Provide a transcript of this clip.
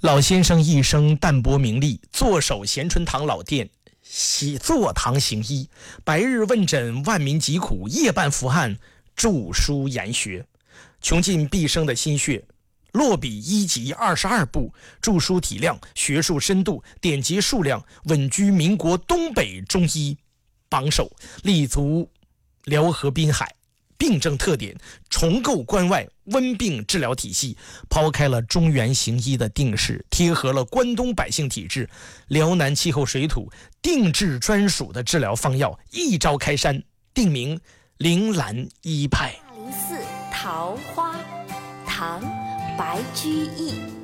老先生一生淡泊名利，坐守咸春堂老店，坐堂行医，白日问诊万民疾苦，夜半伏案著书研学，穷尽毕生的心血，落笔1集22部，著书体量、学术深度、典籍数量稳居民国东北中医榜首，立足辽河滨海，病症特点重构关外温病治疗体系，抛开了中原行医的定式，贴合了关东百姓体质，辽南气候水土，定制专属的治疗方药，一招开山，定名铃兰医派。 大林寺桃花，唐·白居易。